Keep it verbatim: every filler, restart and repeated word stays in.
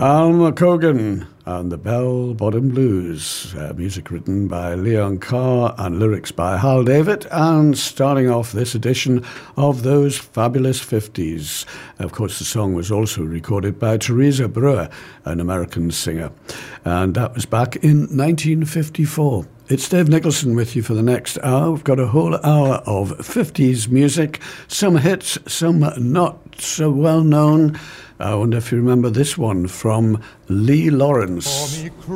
Alma Cogan and the Bell Bottom Blues, uh, music written by Leon Carr and lyrics by Hal David, and starting off this edition of Those Fabulous fifties. Of course, the song was also recorded by Teresa Brewer, an American singer, and that was back in nineteen fifty-four. It's Dave Nicholson with you for the next hour. We've got a whole hour of fifties music, some hits, some not so well known. I wonder if you remember this one from Lee Lawrence.